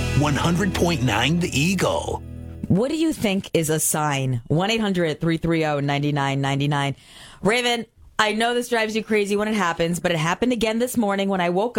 100.9 The Eagle. What do you think is a sign? 1-800-330-9999. Raven, I know this drives you crazy when it happens, but it happened again this morning when I woke